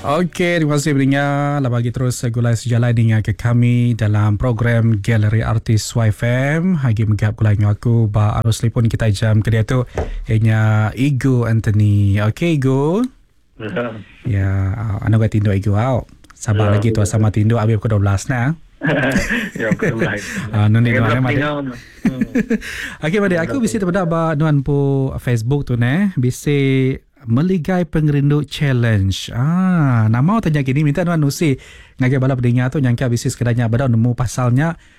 Okey, terima kasih pendengar. Lah bagi terus gulai sejalan dengan ke kami dalam program Galeri Artis YFM. Hagi megap gulai dengan aku ba arus telefon kita jam kedua tu ianya Ego Anthony. Okey Ego. Ya, anak gua tindo Ego au. Sabar lagi tu sama tindo abi pukul 12 na. Ya, betul lah. Nuni nuan made. Okey, made aku bisi daripada ba nuan po Facebook tu ne. Bisi Meligai Pengerindu Challenge. Nama tanya gini minta nuan nusi ngagai bala pendengar tu nyangka bisnis kedanya bada nemu pasalnya